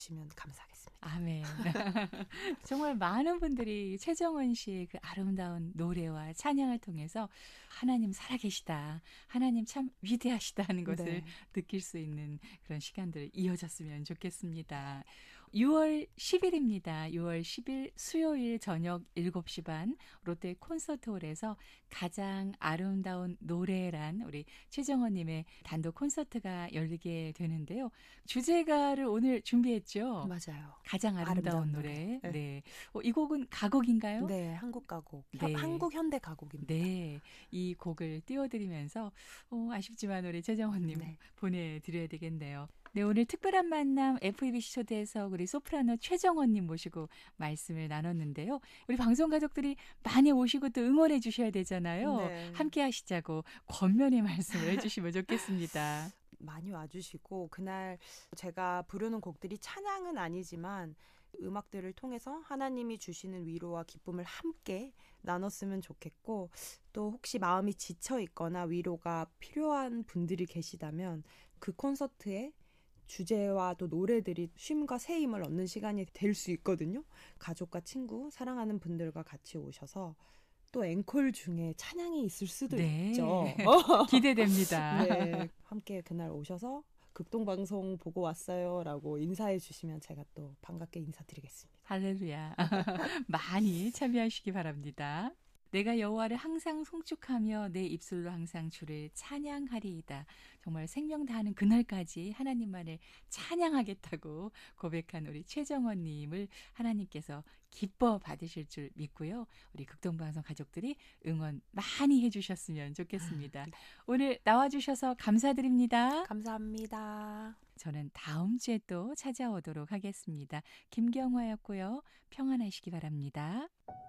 주시면 감사하겠습니다. 아멘. 정말 많은 분들이 최정원 씨의 그 아름다운 노래와 찬양을 통해서 하나님 살아계시다. 하나님 참 위대하시다는 것을 네. 느낄 수 있는 그런 시간들이 이어졌으면 좋겠습니다. 6월 10일입니다. 6월 10일 수요일 저녁 7시 반 롯데 콘서트홀에서 가장 아름다운 노래란 우리 최정원님의 단독 콘서트가 열리게 되는데요. 주제가를 오늘 준비했죠. 맞아요. 가장 아름다운 아름다운 노래. 노래. 네. 이 곡은 가곡인가요? 네, 한국 가곡. 네. 한국 현대 가곡입니다. 네. 이 곡을 띄워드리면서 아쉽지만 우리 최정원님 네. 보내드려야 되겠네요. 네, 오늘 특별한 만남 FEBC 초대해서 우리 소프라노 최정원님 모시고 말씀을 나눴는데요. 우리 방송 가족들이 많이 오시고 또 응원해 주셔야 되잖아요. 네. 함께 하시자고 권면의 말씀을 해주시면 좋겠습니다. 많이 와주시고 그날 제가 부르는 곡들이 찬양은 아니지만 음악들을 통해서 하나님이 주시는 위로와 기쁨을 함께 나눴으면 좋겠고 또 혹시 마음이 지쳐 있거나 위로가 필요한 분들이 계시다면 그 콘서트에 주제와 또 노래들이 쉼과 새 힘을 얻는 시간이 될 수 있거든요. 가족과 친구, 사랑하는 분들과 같이 오셔서 또 앵콜 중에 찬양이 있을 수도 네. 있죠. 기대됩니다. 네, 함께 그날 오셔서 극동방송 보고 왔어요 라고 인사해 주시면 제가 또 반갑게 인사드리겠습니다. 할렐루야. 많이 참여하시기 바랍니다. 내가 여호와를 항상 송축하며 내 입술로 항상 주를 찬양하리이다. 정말 생명 다하는 그날까지 하나님만을 찬양하겠다고 고백한 우리 최정원님을 하나님께서 기뻐 받으실 줄 믿고요. 우리 극동방송 가족들이 응원 많이 해주셨으면 좋겠습니다. 오늘 나와주셔서 감사드립니다. 감사합니다. 저는 다음 주에 또 찾아오도록 하겠습니다. 김경화였고요. 평안하시기 바랍니다.